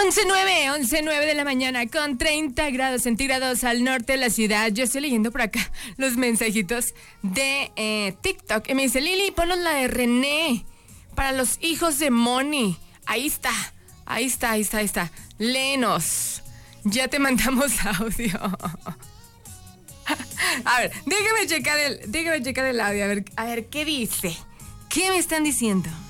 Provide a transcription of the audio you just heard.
11:09 de la mañana con 30 grados centígrados al norte de la ciudad. Yo estoy leyendo por acá los mensajitos de TikTok y me dice: Lili, ponos la de René para los hijos de Moni. Ahí está. Léenos. Ya te mandamos audio. A ver, déjame checar el audio. A ver, ¿qué dice? ¿Qué me están diciendo?